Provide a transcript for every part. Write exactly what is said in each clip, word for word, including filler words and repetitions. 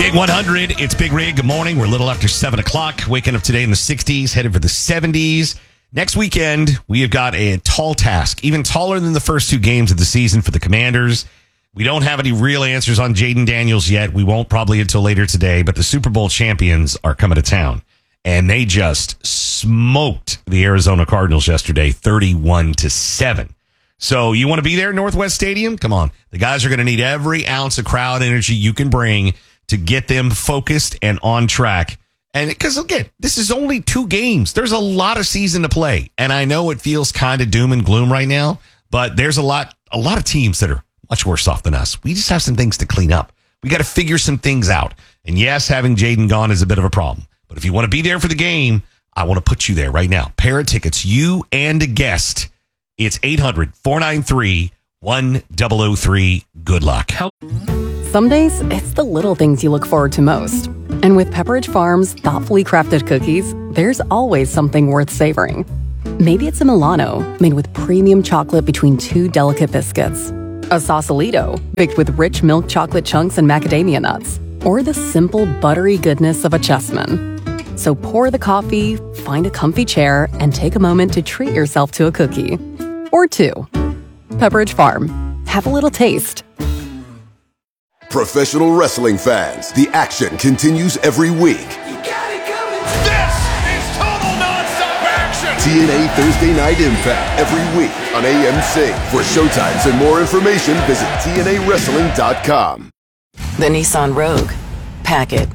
Big one hundred, it's Big Rig. Good morning. We're a little after seven o'clock. Waking up today in the sixties, headed for the seventies. Next weekend, we have got a tall task, even taller than the first two games of the season for the Commanders. We don't have any real answers on Jaden Daniels yet. We won't probably until later today, but the Super Bowl champions are coming to town. And they just smoked the Arizona Cardinals yesterday, thirty-one to seven. So you want to be there at Northwest Stadium? Come on. The guys are going to need every ounce of crowd energy you can bring to get them focused and on track. And because, again, this is only two games. There's a lot of season to play. And I know it feels kind of doom and gloom right now, but there's a lot, a lot of teams that are much worse off than us. We just have some things to clean up. We got to figure some things out. And yes, having Jaden gone is a bit of a problem. But if you want to be there for the game, I want to put you there right now. Pair of tickets, you and a guest. It's eight hundred, four nine three, one zero zero three. Good luck. Some days, it's the little things you look forward to most. And with Pepperidge Farm's thoughtfully crafted cookies, there's always something worth savoring. Maybe it's a Milano, made with premium chocolate between two delicate biscuits. A Sausalito, baked with rich milk chocolate chunks and macadamia nuts. Or the simple, buttery goodness of a Chessman. So pour the coffee, find a comfy chair, and take a moment to treat yourself to a cookie. Or two. Pepperidge Farm. Have a little taste. Professional wrestling fans, the action continues every week. You got it coming. This is total nonstop action. T N A Thursday Night Impact every week on A M C. For showtimes and more information, visit T N A wrestling dot com. The Nissan Rogue. Pack it.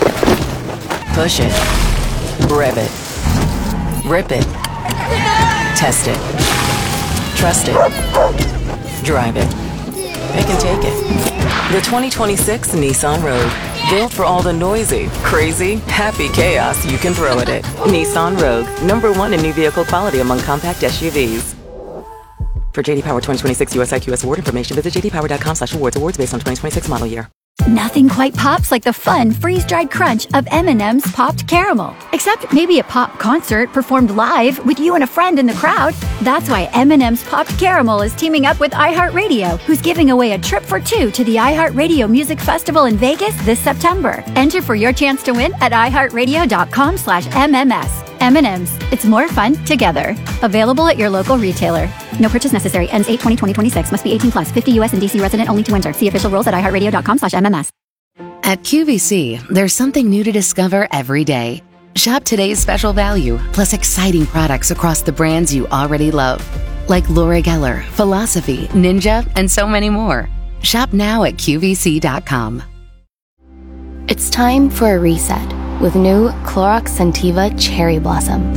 Push it. Rev it. Rip it. Test it. Trust it. Drive it. It can take it. The twenty twenty-six Nissan Rogue. Built for all the noisy, crazy, happy chaos you can throw at it. Nissan Rogue. Number one in new vehicle quality among compact S U Vs. For J D Power twenty twenty-six U S I Q S award information, visit j d power dot com slash awards. Awards based on twenty twenty-six model year. Nothing quite pops like the fun, freeze-dried crunch of M and M's Popped Caramel. Except maybe a pop concert performed live with you and a friend in the crowd. That's why M and M's Popped Caramel is teaming up with iHeartRadio, who's giving away a trip for two to the iHeartRadio Music Festival in Vegas this September. Enter for your chance to win at i heart radio dot com slash M M S. M and M's. It's more fun together. Available at your local retailer. No purchase necessary. Ends eight twenty twenty twenty-six. Must be eighteen plus. fifty U S and D C resident only to enter. See official rules at i heart radio dot com slash M M S. At Q V C, there's something new to discover every day. Shop today's special value, plus exciting products across the brands you already love. Like Laura Geller, Philosophy, Ninja, and so many more. Shop now at Q V C dot com. It's time for a reset with new Clorox Scentiva Cherry Blossom.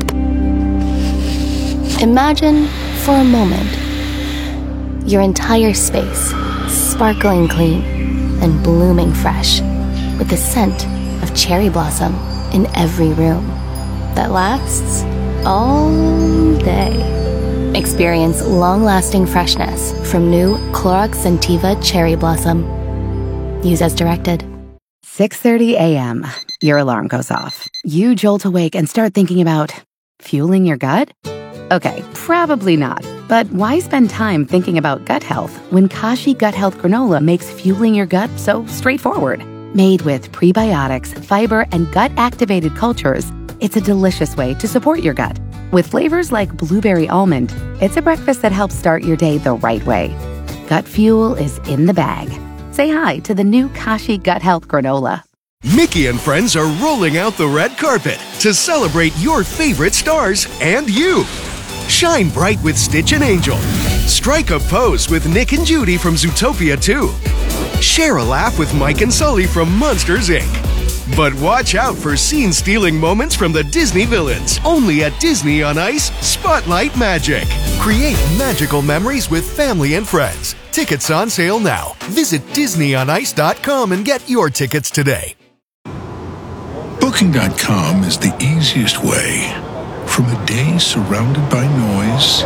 Imagine, for a moment, your entire space sparkling clean and blooming fresh with the scent of cherry blossom in every room that lasts all day. Experience long-lasting freshness from new Clorox Scentiva Cherry Blossom. Use as directed. six thirty a.m. Your alarm goes off. You jolt awake and start thinking about fueling your gut? Okay, probably not. But why spend time thinking about gut health when Kashi Gut Health Granola makes fueling your gut so straightforward? Made with prebiotics, fiber, and gut-activated cultures, it's a delicious way to support your gut. With flavors like blueberry almond, it's a breakfast that helps start your day the right way. Gut fuel is in the bag. Say hi to the new Kashi Gut Health Granola. Mickey and friends are rolling out the red carpet to celebrate your favorite stars and you. Shine bright with Stitch and Angel. Strike a pose with Nick and Judy from Zootopia two. Share a laugh with Mike and Sully from Monsters, Incorporated. But watch out for scene-stealing moments from the Disney villains. Only at Disney on Ice Spotlight Magic. Create magical memories with family and friends. Tickets on sale now. Visit disney on ice dot com and get your tickets today. Booking dot com is the easiest way from a day surrounded by noise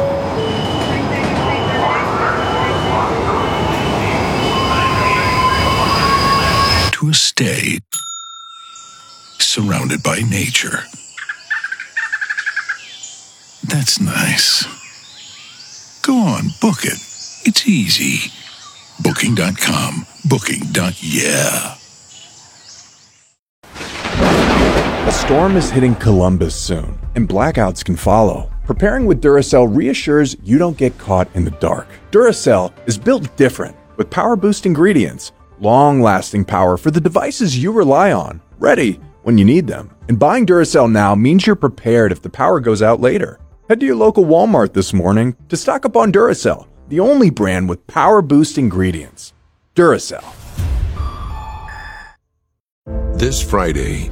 to a stay surrounded by nature. That's nice. Go on, book it. It's easy. Booking dot com. Booking. Yeah. storm is hitting Columbus soon, and blackouts can follow. Preparing with Duracell reassures you don't get caught in the dark. Duracell is built different, with power boost ingredients, long-lasting power for the devices you rely on, ready when you need them. And buying Duracell now means you're prepared if the power goes out later. Head to your local Walmart this morning to stock up on Duracell, the only brand with power boost ingredients. Duracell. This Friday,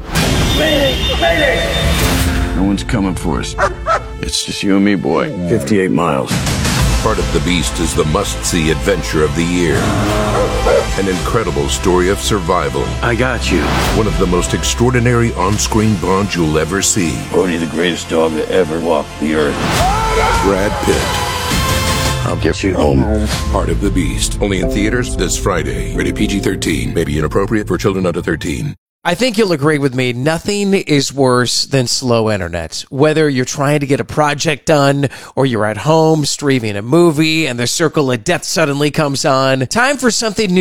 no one's coming for us. It's just you and me, boy. fifty-eight miles. Part of the Beast is the must-see adventure of the year. An incredible story of survival. I got you. One of the most extraordinary on-screen bonds you'll ever see. Bodhi, the greatest dog that ever walked the earth. Brad Pitt. I'll get you home. Part of the Beast. Only in theaters this Friday. Rated P G thirteen. May be inappropriate for children under thirteen. I think you'll agree with me. Nothing is worse than slow internet. Whether you're trying to get a project done or you're at home streaming a movie and the circle of death suddenly comes on. Time for something new.